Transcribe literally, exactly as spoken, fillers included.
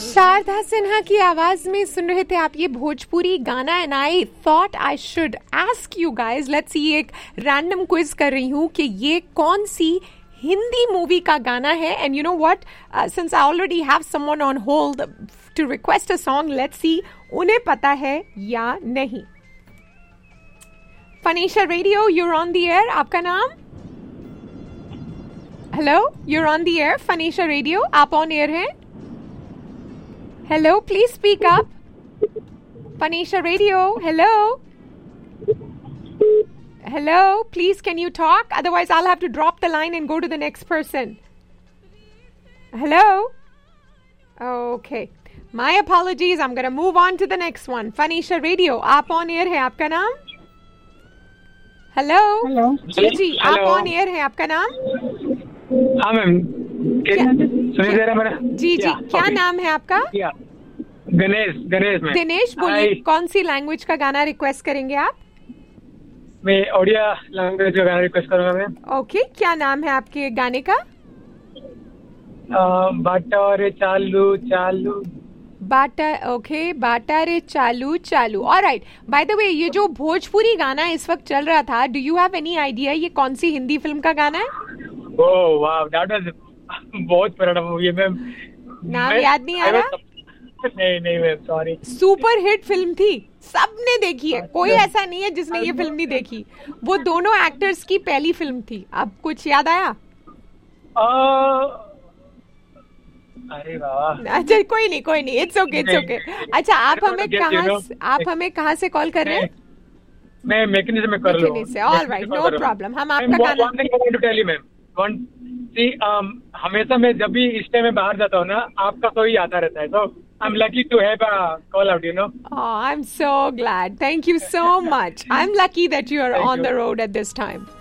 शारदा सिन्हा की आवाज में सुन रहे थे आप ये भोजपुरी गाना and I thought I should ask you guys, let's see, एक रैंडम क्विज कर रही हूँ कि ये कौन सी हिंदी मूवी का गाना है. And you know what, since I already have someone on hold to request a song, let's see उन्हें पता है या नहीं. फनीशा radio, you're on the air. आपका नाम? Hello, you're on the air. फनीशा radio, आप ऑन एयर हैं? Hello, please speak up. फनीशा radio, hello. Hello, please can you talk? Otherwise I'll have to drop the line and go to the next person. Hello? Okay. My apologies. I'm going to move on to the next one. Fanisha Radio, आप on air है. आपका नाम? Hello? Hello. जी जी, आप on air है. आपका नाम? हाँ ma'am. सुनिए जरा मेरा. जी जी, क्या नाम है आपका? गणेश. गणेश मैम. दिनेश, बोलिए कौन सी लैंग्वेज का गाना रिक्वेस्ट करेंगे आप? मैं ओडिया लैंग्वेज का गाना रिक्वेस्ट करूंगा मैम. ओके, क्या नाम है आपके गाने का? बाटा रे चालू चालू. बाटा. ओके, बाटा रे चालू चालू. ऑलराइट. बाय द वे, ये जो भोजपुरी गाना इस वक्त चल रहा था, do you have any idea ये कौन सी हिंदी फिल्म का गाना है? ओह वाव, दैट वाज बहुत पुराना मूवी है मैम. नाम याद नहीं आ रहा? नहीं नहीं ma'am, sorry. Super hit film थी, सबने देखी है, कोई ऐसा नहीं है जिसने ये फिल्म नहीं देखी. वो दोनों एक्टर्स की पहली फिल्म थी. अब कुछ याद आया? अरे वाह. अच्छा, कोई नहीं कोई नहीं, इट्स ओके इट्स ओके. अच्छा, आप हमें कहाँ आप हमें कहाँ से कॉल कर रहे हैं? मैं मैकेनिज्म में कर रहा हूँ. से. All right, no problem. हम आपका गाना सी um, हमेशा मैं जब भी इस टाइम में बाहर जाता हूँ ना, आपका तो ही आता रहता है. तो I am lucky to have a call out, you know. Oh, I'm so glad. Thank you so much. I'm lucky that you are on the road at this time.